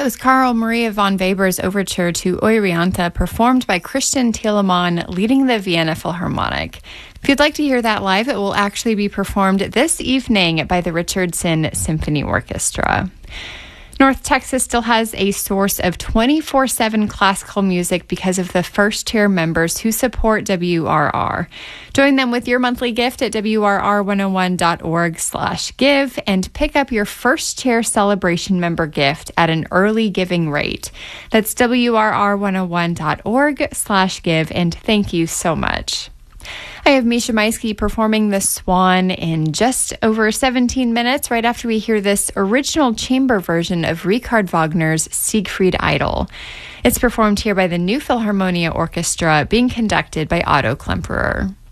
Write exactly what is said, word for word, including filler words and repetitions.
was Carl Maria von Weber's overture to Euryanthe, performed by Christian Telemann, leading the Vienna Philharmonic. If you'd like to hear that live, it will actually be performed this evening by the Richardson Symphony Orchestra. North Texas still has a source of twenty-four seven classical music because of the first-tier members who support W R R. Join them with your monthly gift at W R R one oh one dot org slash give and pick up your first-tier celebration member gift at an early giving rate. That's W R R one oh one dot org slash give, and thank you so much. I have Misha Maisky performing The Swan in just over seventeen minutes, right after we hear this original chamber version of Richard Wagner's Siegfried Idol. It's performed here by the New Philharmonia Orchestra, being conducted by Otto Klemperer.